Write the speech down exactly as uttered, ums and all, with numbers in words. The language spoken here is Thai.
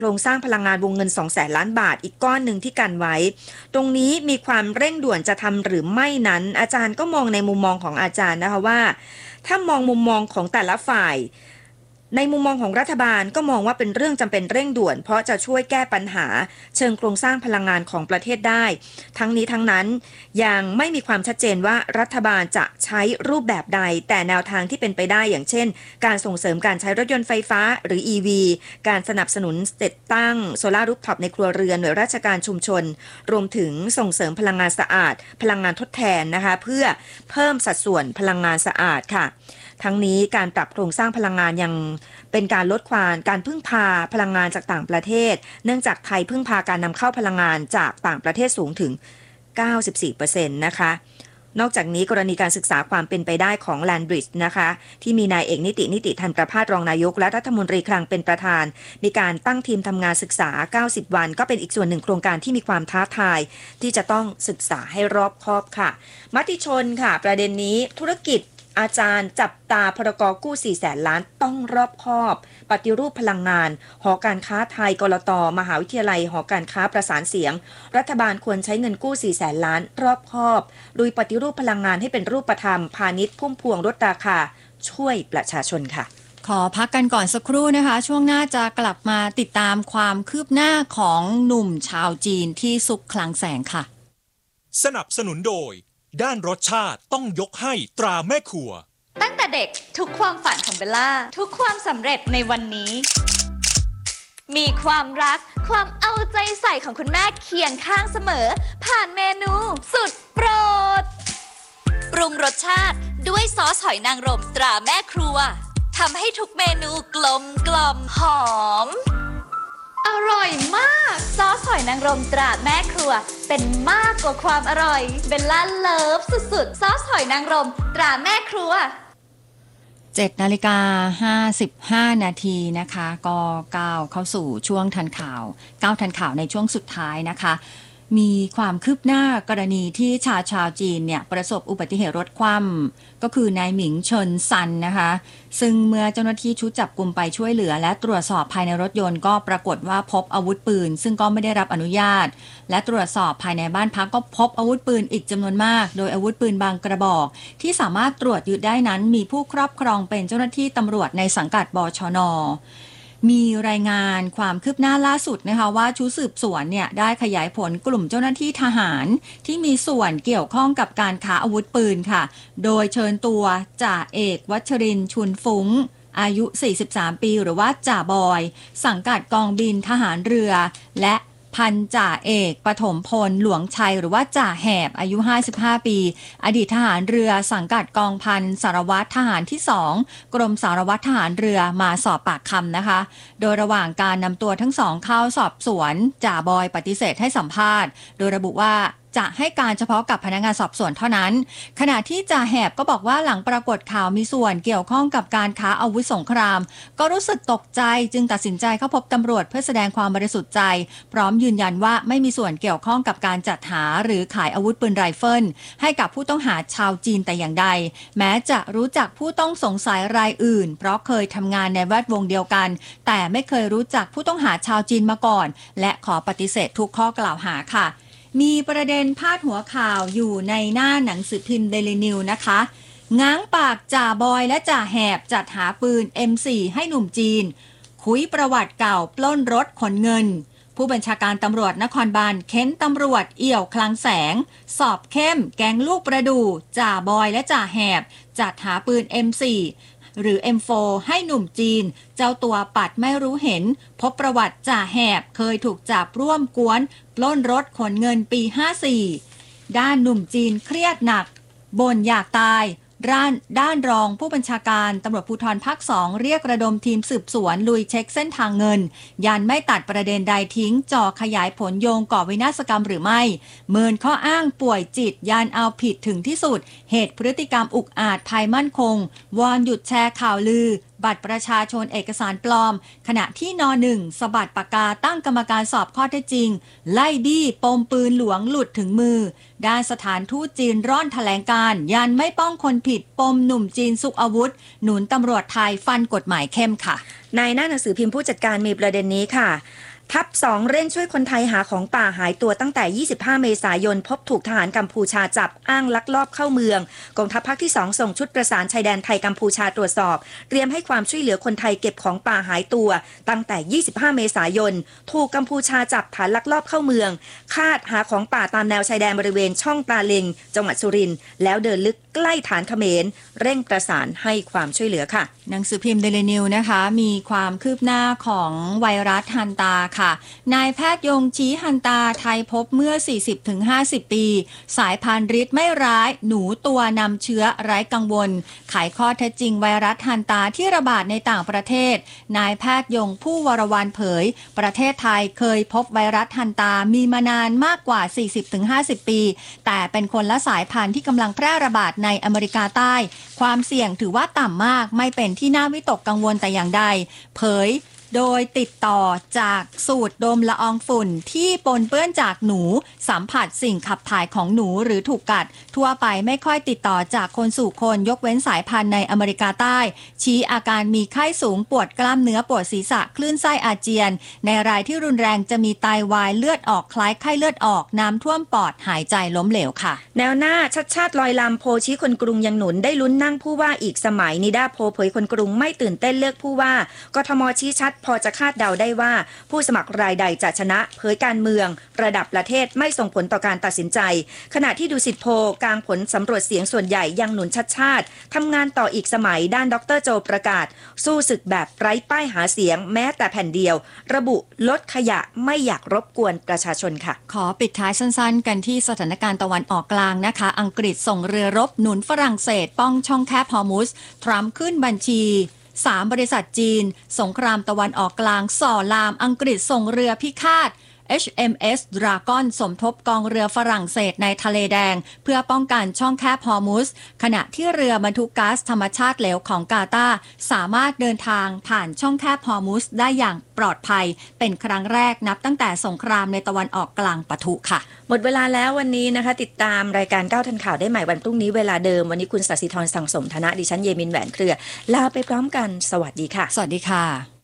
โครงสร้างพลังงานวงเงินสองแสนล้านบาทอีกก้อนหนึ่งที่กันไว้ตรงนี้มีความเร่งด่วนจะทำหรือไม่นั้นอาจารย์ก็มองในมุมมองของอาจารย์นะคะว่าถ้ามองมุมมองของแต่ละฝ่ายในมุมมองของรัฐบาลก็มองว่าเป็นเรื่องจำเป็นเร่งด่วนเพราะจะช่วยแก้ปัญหาเชิงโครงสร้างพลังงานของประเทศได้ทั้งนี้ทั้งนั้นยังไม่มีความชัดเจนว่ารัฐบาลจะใช้รูปแบบใดแต่แนวทางที่เป็นไปได้อย่างเช่นการส่งเสริมการใช้รถยนต์ไฟฟ้าหรือ อี วี การสนับสนุนติดตั้งโซลาร์รูฟท็อปในครัวเรือนหน่วยราชการชุมชนรวมถึงส่งเสริมพลังงานสะอาดพลังงานทดแทนนะคะเพื่อเพิ่มสัดส่วนพลังงานสะอาดค่ะทั้งนี้การปรับโครงสร้างพลังงานยังเป็นการลดความการพึ่งพาพลังงานจากต่างประเทศเนื่องจากไทยพึ่งพาการนำเข้าพลังงานจากต่างประเทศสูงถึง เก้าสิบสี่เปอร์เซ็นต์ นะคะนอกจากนี้กรณีการศึกษาความเป็นไปได้ของ Land Bridge นะคะที่มีนายเอกนิตินิติธันประภาสรองนายกและรัฐมนตรีคลังเป็นประธานมีการตั้งทีมทำงานศึกษาเก้าสิบวันก็เป็นอีกส่วนหนึ่งโครงการที่มีความท้าทายที่จะต้องศึกษาให้รอบคอบค่ะมติชนค่ะประเด็นนี้ธุรกิจอาจารย์จับตาพรกกู้สี่แสนล้านต้องรอบคอบปฏิรูปพลังงานหอการค้าไทยกลตมหาวิทยาลัยหอการค้าประสานเสียงรัฐบาลควรใช้เงินกู้สี่แสนล้านรอบคอบลุยปฏิรูปพลังงานให้เป็นรูปธรรมพาณิชย์พุ่มพวงลดราคาช่วยประชาชนค่ะขอพักกันก่อนสักครู่นะคะช่วงหน้าจะกลับมาติดตามความคืบหน้าของหนุ่มชาวจีนที่ซุกคลังแสงค่ะสนับสนุนโดยด้านรสชาติต้องยกให้ตราแม่ครัวตั้งแต่เด็กทุกความฝันของเบลล่าทุกความสำเร็จในวันนี้มีความรักความเอาใจใส่ของคุณแม่เคียงข้างเสมอผ่านเมนูสุดโปรดปรุงรสชาติด้วยซอสหอยนางรมตราแม่ครัวทำให้ทุกเมนูกลมกล่อมหอมอร่อยมากซอสหอยนางรมตราแม่ครัวเป็นมากกว่าความอร่อยเบลล่าเลิฟสุดๆซอสหอยนางรมตราแม่ครัวเจ็ดนาฬิกาห้าสิบห้านาทีนะคะก็ก้าวเข้าสู่ช่วงทันข่าวก้าวทันข่าวในช่วงสุดท้ายนะคะมีความคืบหน้ากรณีที่ชาวชาวจีนเนี่ยประสบอุบัติเหตุรถคว่ำก็คือนายหมิงเฉินซันนะคะซึ่งเมื่อเจ้าหน้าที่ชุดจับกุมไปช่วยเหลือและตรวจสอบภายในรถยนต์ก็ปรากฏว่าพบอาวุธปืนซึ่งก็ไม่ได้รับอนุญาตและตรวจสอบภายในบ้านพักก็พบอาวุธปืนอีกจำนวนมากโดยอาวุธปืนบางกระบอกที่สามารถตรวจยึดได้นั้นมีผู้ครอบครองเป็นเจ้าหน้าที่ตำรวจในสังกัดบชน.มีรายงานความคืบหน้าล่าสุดนะคะว่าชุดสืบสวนเนี่ยได้ขยายผลกลุ่มเจ้าหน้าที่ทหารที่มีส่วนเกี่ยวข้องกับการค้าอาวุธปืนค่ะโดยเชิญตัวจ่าเอกวัชรินทร์ชุนฟุ้งอายุสี่สิบสามปีหรือว่าจ่าบอยสังกัดกองบินทหารเรือและพันจ่าเอกปฐมพลหลวงชัยหรือว่าจ่าแหบอายุห้าสิบห้าปีอดีตทหารเรือสังกัดกองพันสารวัตรทหารที่สองกรมสารวัตรทหารเรือมาสอบปากคำนะคะโดยระหว่างการนำตัวทั้งสองเข้าสอบสวนจ่าบอยปฏิเสธให้สัมภาษณ์โดยระบุว่าจะให้การเฉพาะกับพนักงานสอบสวนเท่านั้นขณะที่จ่าแหบก็บอกว่าหลังปรากฏข่าวมีส่วนเกี่ยวข้องกับการค้าอาวุธสงครามก็รู้สึกตกใจจึงตัดสินใจเข้าพบตำรวจเพื่อแสดงความบริสุทธิ์ใจพร้อมยืนยันว่าไม่มีส่วนเกี่ยวข้องกับการจัดหาหรือขายอาวุธปืนไรเฟิลให้กับผู้ต้องหาชาวจีนแต่อย่างใดแม้จะรู้จักผู้ต้องสงสัยรายอื่นเพราะเคยทำงานในแวดวงเดียวกันแต่ไม่เคยรู้จักผู้ต้องหาชาวจีนมาก่อนและขอปฏิเสธทุกข้อกล่าวหาค่ะมีประเด็นพาดหัวข่าวอยู่ในหน้าหนังสือพิมพ์ Daily News นะคะง้างปากจ่าบอยและจ่าแหบจัดหาปืน เอ็ม โฟร์ ให้หนุ่มจีนคุยประวัติเก่าปล้นรถขนเงินผู้บัญชาการตำรวจนครบาลเค้นตำรวจเอี่ยวคลังแสงสอบเข้มแก๊งลูกประดูจ่าบอยและจ่าแหบจัดหาปืน เอ็ม โฟร์ หรือ เอ็ม โฟร์ ให้หนุ่มจีนเจ้าตัวปัดไม่รู้เห็นพบประวัติจ่าแหบเคยถูกจับร่วมกวนปล้นรถขนเงินปีห้าสี่ด้านหนุ่มจีนเครียดหนักบ่นอยากตายด้านด้านรองผู้บัญชาการตำรวจภูธรภาคสองเรียกระดมทีมสืบสวนลุยเช็คเส้นทางเงินยันไม่ตัดประเด็นใดทิ้งจ่อขยายผลโยงก่อวินาศกรรมหรือไม่เมินข้ออ้างป่วยจิตยันเอาผิดถึงที่สุดเหตุพฤติกรรมอุกอาจภัยมั่นคงวอนหยุดแชร์ข่าวลือบัตรประชาชนเอกสารปลอมขณะที่นหนึ่งสะบัดปากกาตั้งกรรมการสอบข้อเท็จจริงไล่บี้ปมปืนหลวงหลุดถึงมือด้านสถานทูตจีนร่อนแถลงการยันไม่ป้องคนผิดปมหนุ่มจีนซุกอาวุธหนุนตำรวจไทยฟันกฎหมายเข้มค่ะในหน้าหนังสือพิมพ์ผู้จัดการมีประเด็นนี้ค่ะทัพสองเร่งช่วยคนไทยหาของป่าหายตัวตั้งแต่ยี่สิบห้าเมษายนพบถูกทหารกัมพูชาจับอ้างลักลอบเข้าเมืองกองทัพภาคที่สองส่งชุดประสานชายแดนไทยกัมพูชาตรวจสอบเตรียมให้ความช่วยเหลือคนไทยเก็บของป่าหายตัวตั้งแต่ยี่สิบห้าเมษายนถูกกัมพูชาจับฐานลักลอบเข้าเมืองคาดหาของป่าตามแนวชายแดนบริเวณช่องปลาเล็งจังหวัดสุรินทร์แล้วเดินลึกใกล้ฐานเขมรเร่งประสานให้ความช่วยเหลือค่ะหนังสือพิมพ์เดลินิวนะคะมีความคืบหน้าของไวรัสฮันตาค่ะนายแพทย์ยงชี้ฮันตาไทยพบเมื่อ สี่สิบถึงห้าสิบ ปีสายพันธุ์ฤทธิ์ไม่ร้ายหนูตัวนำเชื้อไร้กังวลไขข้อเท็จจริงไวรัสฮันตาที่ระบาดในต่างประเทศนายแพทย์ยงผู้วรวรรณเผยประเทศไทยเคยพบไวรัสฮันตามีมานานมากกว่า สี่สิบถึงห้าสิบ ปีแต่เป็นคนละสายพันธุ์ที่กำลังแพร่ระบาดในอเมริกาใต้ความเสี่ยงถือว่าต่ำมากไม่เป็นที่น่าวิตกกังวลแต่อย่างใดเผยโดยติดต่อจากสูดดมละอองฝุ่นที่ปนเปื้อนจากหนูสัมผัสสิ่งขับถ่ายของหนูหรือถูกกัดทั่วไปไม่ค่อยติดต่อจากคนสู่คนยกเว้นสายพันธุ์ในอเมริกาใต้ชี้อาการมีไข้สูงปวดกล้ามเนื้อปวดศีรษะคลื่นไส้อาเจียนในรายที่รุนแรงจะมีไตวายเลือดออกคล้ายไข้เลือดออกน้ำท่วมปอดหายใจล้มเหลวค่ะแนวหน้าชัดชาติลอยลำโพชี้คนกรุงยังหนุนได้ลุ้นนั่งผู้ว่าอีกสมัยนิดาโพเผยคนกรุงไม่ตื่นเต้นเลือกผู้ว่ากทมชี้ชัดพอจะคาดเดาได้ว่าผู้สมัครรายใดจะชนะเผยการเมืองระดับประเทศไม่ส่งผลต่อการตัดสินใจขณะที่ดูสิทธิโพกลางผลสำรวจเสียงส่วนใหญ่ยังหนุนชัดชาติทำงานต่ออีกสมัยด้านดรโจประกาศสู้ศึกแบบไร้ป้ายหาเสียงแม้แต่แผ่นเดียวระบุลดขยะไม่อยากรบกวนประชาชนค่ะขอปิดท้ายสั้นๆกันที่สถานการณ์ตะวันออกกลางนะคะอังกฤษส่งเรือรบหนุนฝรั่งเศสป้องช่องแคบฮอร์มุสทรัมป์ขึ้นบัญชีสามบริษัทจีนสงครามตะวันออกกลางส่อลามอังกฤษส่งเรือพิฆาต เอช เอ็ม เอส Dragon สมทบกองเรือฝรั่งเศสในทะเลแดงเพื่อป้องกันช่องแคบฮอร์มุสขณะที่เรือบรรทุกก๊าซธรรมชาติเหลวของกาตาร์สามารถเดินทางผ่านช่องแคบฮอร์มุสได้อย่างปลอดภัยเป็นครั้งแรกนับตั้งแต่สงครามในตะวันออกกลางปะทุค่ะหมดเวลาแล้ววันนี้นะคะติดตามรายการเก้าทันข่าวได้ใหม่วันพรุ่งนี้เวลาเดิมวันนี้คุณศศิธรสังสมธนะดิฉันเยมินแหวนเครือลาไปพร้อมกันสวัสดีค่ะสวัสดีค่ะ